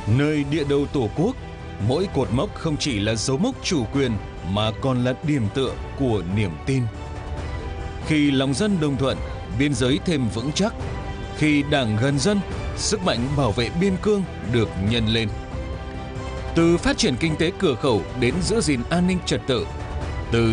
Nơi địa đầu Tổ quốc, mỗi cột mốc không chỉ là dấu mốc chủ quyền mà còn là điểm tựa của niềm tin. Khi lòng dân đồng thuận, biên giới thêm vững chắc. Khi Đảng gần dân, sức mạnh bảo vệ biên cương được nhân lên. Từ phát triển kinh tế cửa khẩu đến giữ gìn an ninh trật tự,